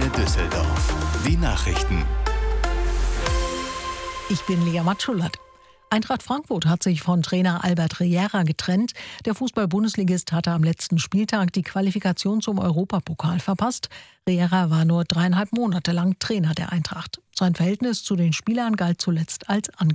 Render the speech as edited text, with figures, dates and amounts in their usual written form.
Antenne Düsseldorf. Die Nachrichten. Ich bin Lea Matschulat. Eintracht Frankfurt hat sich von Trainer Albert Riera getrennt. Der Fußball-Bundesligist hatte am letzten Spieltag die Qualifikation zum Europapokal verpasst. Riera war nur 3,5 Monate lang Trainer der Eintracht. Sein Verhältnis zu den Spielern galt zuletzt als angespannt.